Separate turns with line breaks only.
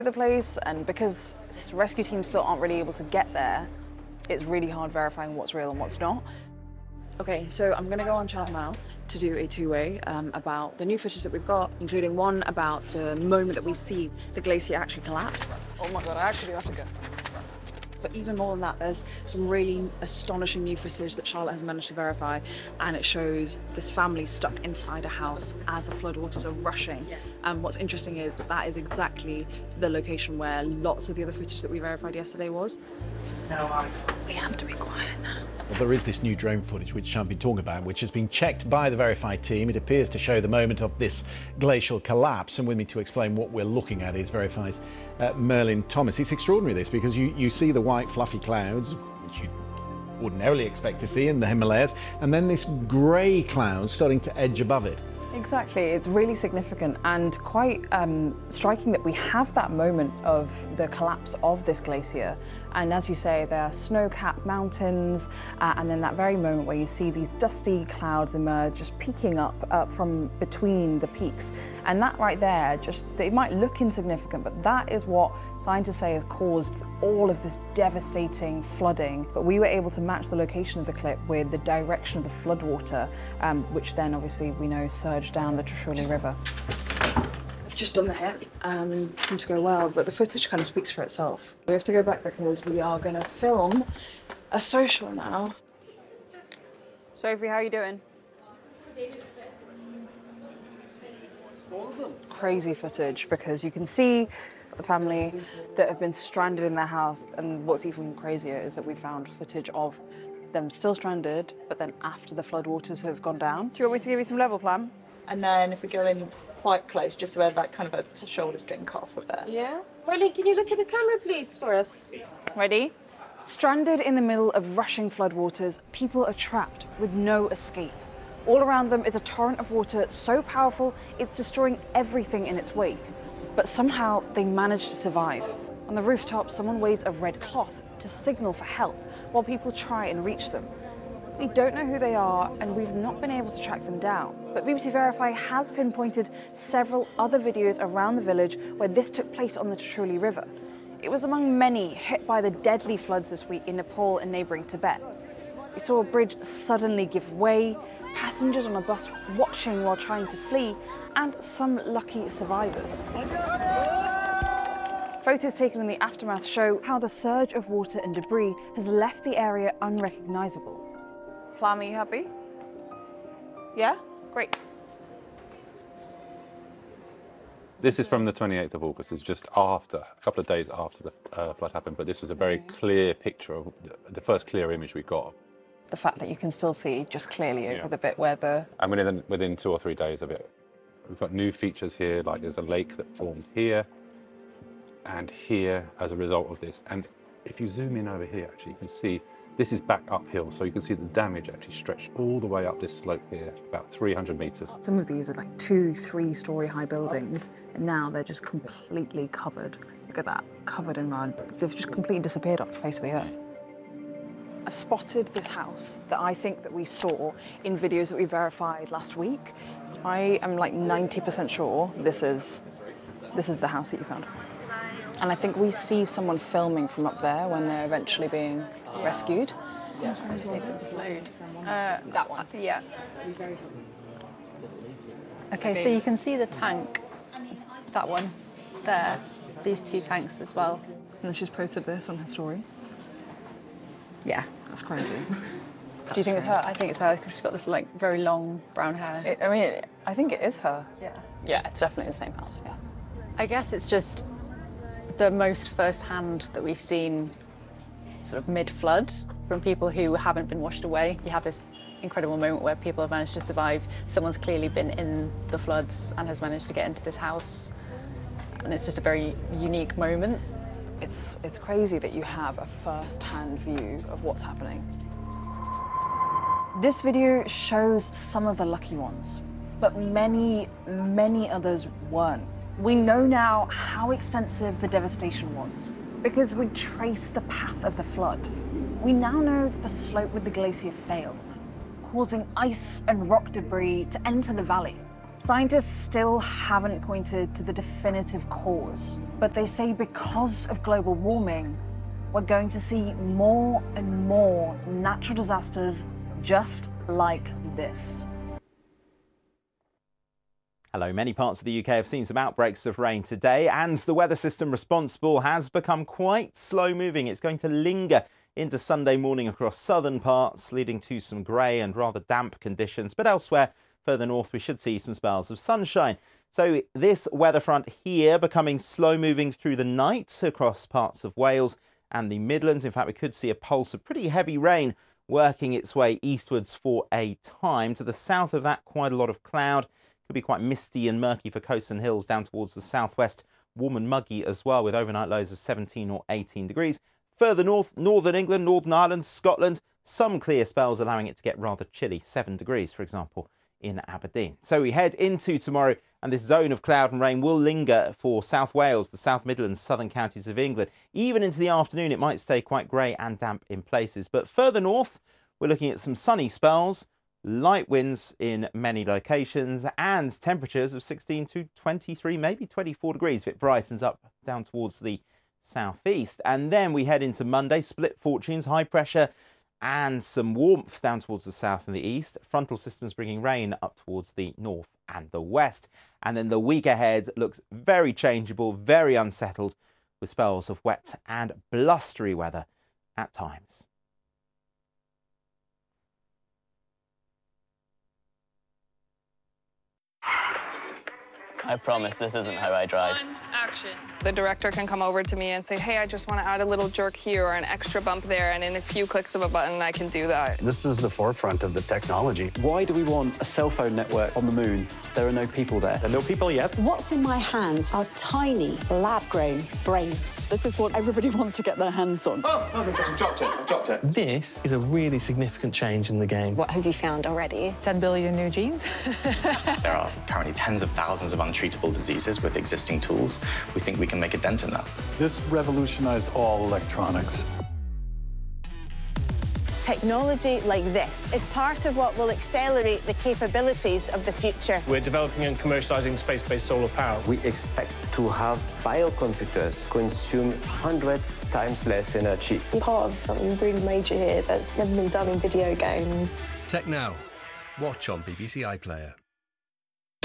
the place, and because rescue teams still aren't really able to get there, it's really hard verifying what's real and what's not. Okay, so I'm gonna go on Channel now to do a two-way about the new footage that we've got, including one about the moment that we see the glacier actually collapse. Oh my God, I actually do have to go. But even more than that, there's some really astonishing new footage that Charlotte has managed to verify, and it shows this family stuck inside a house as the floodwaters are rushing. What's interesting is that that is exactly the location where lots of the other footage that we verified yesterday was. We have to be quiet now.
Well, there is this new drone footage which I've been talking about, which has been checked by the verified team. It appears to show the moment of this glacial collapse, and with me to explain what we're looking at is Verify's Merlin Thomas. It's extraordinary, this, because you see the white fluffy clouds, which you ordinarily expect to see in the Himalayas, and then this grey cloud starting to edge above it.
Exactly, it's really significant and quite striking that we have that moment of the collapse of this glacier. And as you say, there are snow-capped mountains, and then that very moment where you see these dusty clouds emerge, just peeking up from between the peaks. And that right there, it might look insignificant, but that is what scientists say has caused all of this devastating flooding. But we were able to match the location of the clip with the direction of the floodwater, which then obviously we know surged down the Trishuli River. I've just done the hip, seemed to go well, but the footage kind of speaks for itself. We have to go back because we are going to film a social now. Sophie, how are you doing? Crazy footage, because you can see the family that have been stranded in their house, and what's even crazier is that we found footage of them still stranded, but then after the floodwaters have gone down. Do you want me to give you some level plan?
And then if we go in quite close, just where that kind of a shoulder's getting cut off a bit.
Yeah. Riley, can you look at the camera, please, for us?
Ready? Stranded in the middle of rushing floodwaters, people are trapped with no escape. All around them is a torrent of water so powerful it's destroying everything in its wake. But somehow they manage to survive. On the rooftop, someone waves a red cloth to signal for help while people try and reach them. We don't know who they are, and we've not been able to track them down. But BBC Verify has pinpointed several other videos around the village where this took place on the Trishuli River. It was among many hit by the deadly floods this week in Nepal and neighbouring Tibet. We saw a bridge suddenly give way, passengers on a bus watching while trying to flee, and some lucky survivors. Photos taken in the aftermath show how the surge of water and debris has left the area unrecognisable. Plum, are you happy? Yeah? Great.
This is from the 28th of August. It's just after, a couple of days after the flood happened, but this was a very clear picture of the first clear image we got.
The fact that you can still see just clearly over the bit where the...
And within 2 or 3 days of it, we've got new features here, like there's a lake that formed here and here as a result of this. And if you zoom in over here, actually, you can see this is back uphill, so you can see the damage actually stretched all the way up this slope here, about 300 metres.
Some of these are like 2-3 story high buildings, and now they're just completely covered. Look at that, covered in mud. They've just completely disappeared off the face of the earth. I've spotted this house that I think that we saw in videos that we verified last week. I am like 90% sure this is the house that you found. And I think we see someone filming from up there when they're eventually being rescued.
Yeah, I see this load.
That one.
Yeah. Okay, so you can see the tank, that one there, these 2 tanks as well.
And then she's posted this on her story.
Yeah.
That's crazy.
Do you think it's her? I think it's her because she's got this like very long brown hair.
I think it is her.
Yeah.
Yeah, it's definitely the same house, yeah.
I guess it's just the most first-hand that we've seen sort of mid-flood from people who haven't been washed away. You have this incredible moment where people have managed to survive. Someone's clearly been in the floods and has managed to get into this house. And it's just a very unique moment.
It's crazy that you have a first-hand view of what's happening. This video shows some of the lucky ones, but many, many others weren't. We know now how extensive the devastation was because we traced the path of the flood. We now know that the slope with the glacier failed, causing ice and rock debris to enter the valley. Scientists still haven't pointed to the definitive cause, but they say because of global warming, we're going to see more and more natural disasters just like this.
Hello, many parts of the UK have seen some outbreaks of rain today, and the weather system responsible has become quite slow moving. It's going to linger into Sunday morning across southern parts, leading to some grey and rather damp conditions. But elsewhere, further north, we should see some spells of sunshine. So this weather front here becoming slow moving through the night across parts of Wales and the Midlands. In fact, we could see a pulse of pretty heavy rain working its way eastwards for a time. To the south of that, quite a lot of cloud. Could be quite misty and murky for coasts and hills down towards the southwest. Warm and muggy as well, with overnight lows of 17 or 18 degrees. Further north, northern England, Northern Ireland, Scotland, some clear spells allowing it to get rather chilly, 7 degrees, for example, in Aberdeen. So we head into tomorrow, and this zone of cloud and rain will linger for South Wales, the South Midlands, southern counties of England. Even into the afternoon, it might stay quite grey and damp in places. But further north, we're looking at some sunny spells, light winds in many locations, and temperatures of 16 to 23, maybe 24 degrees if it brightens up down towards the southeast. And then we head into Monday, split fortunes, high pressure and some warmth down towards the south and the east. Frontal systems bringing rain up towards the north and the west. And then the week ahead looks very changeable, very unsettled, with spells of wet and blustery weather at times.
I promise this isn't how I drive.
Action. The director can come over to me and say, hey, I just want to add a little jerk here or an extra bump there, and in a few clicks of a button, I can do that.
This is the forefront of the technology.
Why do we want a cell phone network on the moon? There are no people there.
There are no people yet.
What's in my hands are tiny, lab-grown brains.
This is what everybody wants to get their hands on.
Oh, I've dropped it.
This is a really significant change in the game.
What have you found already?
10 billion new genes.
There are currently tens of thousands of untreatable diseases with existing tools. We think we can make a dent in that.
This revolutionized all electronics.
Technology like this is part of what will accelerate the capabilities of the future.
We're developing and commercializing space-based solar power.
We expect to have biocomputers consume hundreds times less energy.
I'm part of something really major here that's never been done in video games.
Tech Now. Watch on BBC iPlayer.